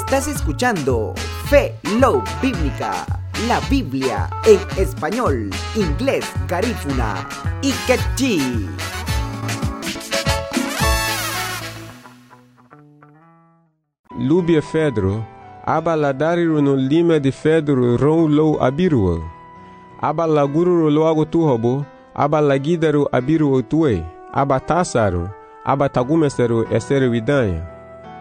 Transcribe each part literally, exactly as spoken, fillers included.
Estás escuchando Fe Love Bíblica, la Biblia en español, inglés, garífuna y quechí. Lubia Fedro, aba la dariru no lima de Fedro ron lo abiruo. Aba la gururu lo ago tuhobo, aba la gidaru abiruo tue, aba tasaru, aba tagumeseru eseru idanya.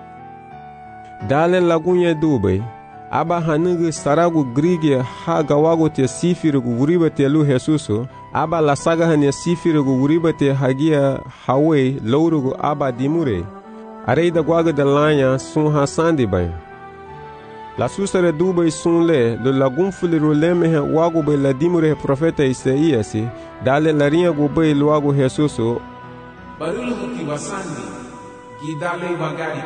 Dale lagunye dube, aba hanugu saragu grige ha gawago te sifiru guriba te lu Jesuso, aba la saga hanya sifiru guriba te hagia hawe lourugu aba dimure. Arei da guaga de lanha sun hasandi bai. La susare dube sun le, lo lagun fuliru leme he wago bai la dimure profeta Isaiasi, dale la rinha go bai luago Jesuso. Barulu muki wasandi, gidale wagari.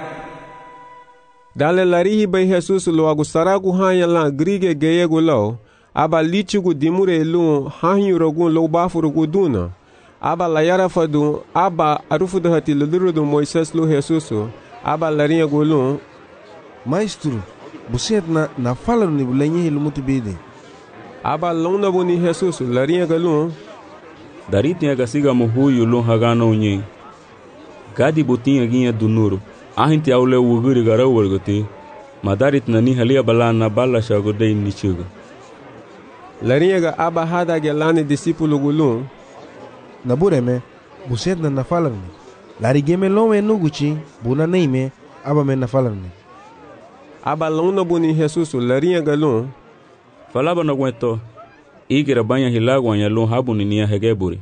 Dale larihi bai Jesus luago saragu hanya la grige geyego lau, aba lichigu dimure lu hanyu rogun lo bafurugu duna. Aba la yara fadu, aba arufudu hati luluru do Moisés lu Jesuso, aba larinha golun. Maestro, você na na fala no bulenye lu muito bide. Aba londa boni Jesuso, larinha golun. Dari tinha gasiga mohuyu lun hagano unye. Gadi botinha guinha do nuro. Ahinti aule uguri garau wargote. Madarit nani halia balana bala shagodei nichuga. Larinha ga aba hada gelane discípulo golun. Na bureme, você na na fala ni. Larige me longe nuguchi, buna neime, aba me na fala ni. Aba londa boni Jesuso, larinha galun. Falaba no gueto. Igira banha hilagwa ya lun habu ni nia hegeburi.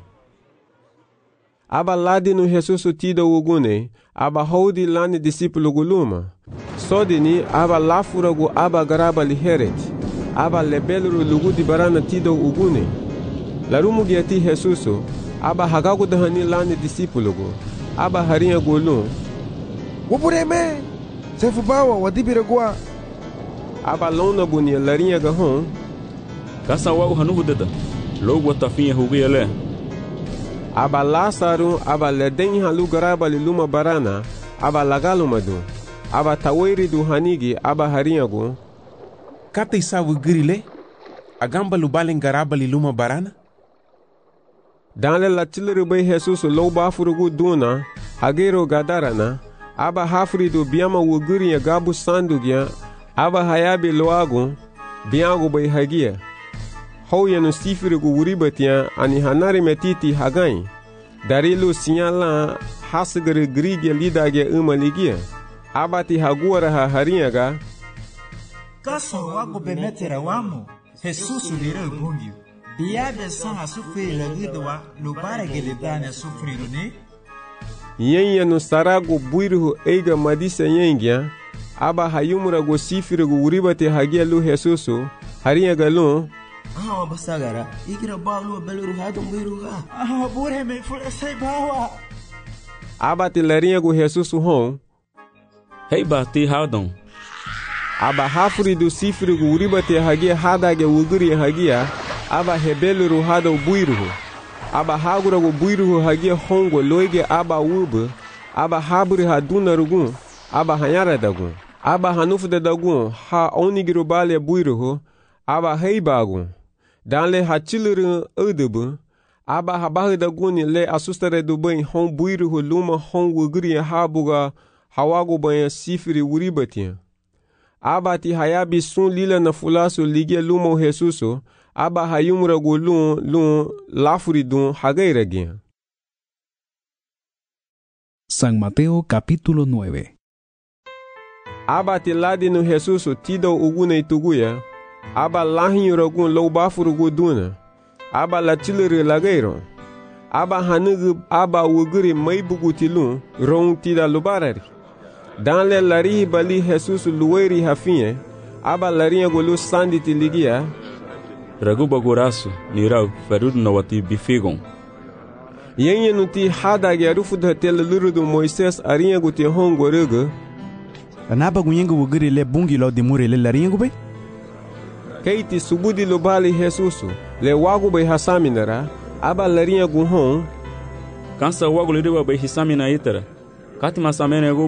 Aba ladi no Jesuso tida ugune, aba hodi lani discípulo guluma. Sodini aba lafura gu aba garaba liheret. Aba lebeluru lugu di barana tida ugune. Larumu giati Jesuso, aba hagagu dahani lani discípulo gu. Aba harinha gulum. Wapureme! Sefu bawa wadibira gua. Aba lona bunia larinha gahon. Kasa wago hanugu deda. Logo tafinha hugia le. Aba Lázaro, aba leden halu garaba liluma barana, aba lagalumadu. Aba tawiri du hanigi, aba harinha gu. Kata isawu grile, agamba lubalen garaba liluma barana. Danle la chiliru bai Jesus lo bafurugu duna, hagero gadarana, aba hafri du biama wuguri ya gabu sandugya, aba hayabi loagu, biagu bai hagia. Hou yanu sifirugu wuribatia ani hanari metiti hagai. Darilu sinyala hasagari grige lidage umaligia. Abati haguara ha harinhaga. Kasa wago benetera wamo, Jesus lira bungi. Biabe san asufri lagidwa lubara gelidane sufriru ne. Yenha no sarago buiru eiga madisa yengia. Aba hayumura go sifirugu wuribate hagia lu Jesusu. Harinhaga lu. Ah, basagara. Igira balu beluru hadum biru ha. Ah, bure me fure sai bawa. Abati larinha go Jesusu hon. Hei bati hadon. Aba hafuri do sifri go uribate hagia hadage uguri hagia. Aba hebeluru hado buiru. Aba hagura go buiru hagia hongo loige aba uba. Aba haburi haduna rugun. Aba hanyara dagun. Aba hanufu de dagun. Ha onigiru bale buiru. Aba heibagun. Danle hachiliru udubu. Aba habahu da guni le asustare du bain hon buiru hu luma hon wuguri habuga hawago bain sifiri wuribatia. Aba ti hayabi sun lila na fulaso ligia luma Jesuso. Aba hayumura go lun lun lafuri dun hagairagia. San Mateo capítulo nueve. Aba ti ladi no Jesuso tido ugune ituguya. Aba lahin rogun lo bafurugu duna. Aba la chilere lagairo. Aba hanugu aba wuguri maibugu tilun ron tida lubarari. Danle larihi bali Jesus luweri hafinye. Aba larinha golu sandi tiligia. Raguba gorasu, nirau, ferudu na wati bifigon. Yenye nuti hadagi arufu dhatele lurudu Moisés arinha guti hongo rugu. Anaba gunyengu wuguri le bungi lo dimure le larinha gube? Keiti subudi lubali Jesusu, le wagu bai hasaminara, aba larinha guhon. Kansa wagu liriwa bai hisamina itara. Kati masamene